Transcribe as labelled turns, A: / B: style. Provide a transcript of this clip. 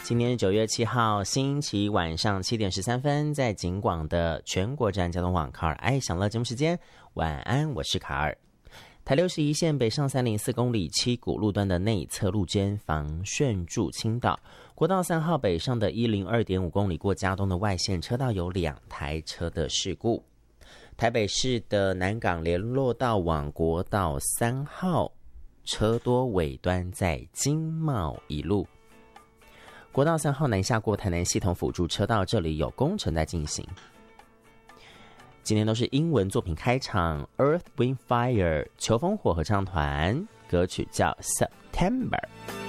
A: 今天是9月7号星期晚上7点13分，在警广的全国站交通网卡尔爱享乐节目时间，晚安，我是卡尔。台61线北上304公里七股路段的内侧路肩防汛筑倾倒，国道3号北上的102.5公里过嘉东的外线车道有2台车的事故。台北市的南港联络道往国道3号车多，尾端在经贸一路。国道3号南下过台南系统辅助车道，这里有工程在进行。今天都是英文作品开场 ，Earth, Wind, Fire 球风火合唱团，歌曲叫 September。